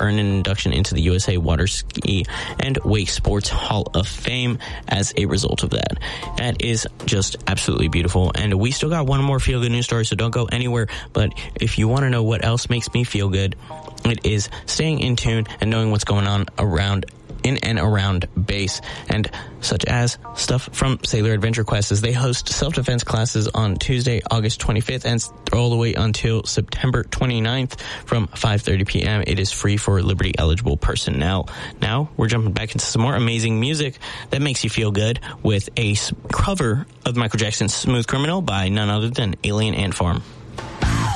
earn an induction into the USA Water Ski and Wake Sports Hall of Fame as a result of that. That is just absolutely beautiful. And we still got one more feel-good news story, so don't go anywhere. But if you want to know what else makes me feel good, it is staying in tune and knowing what's going on in and around base, and such as stuff from Sailor Adventure Quest, as they host self-defense classes on Tuesday, August 25th, and all the way until September 29th from 5:30 p.m. It is free for Liberty-eligible personnel. Now, we're jumping back into some more amazing music that makes you feel good with a cover of Michael Jackson's Smooth Criminal by none other than Alien Ant Farm.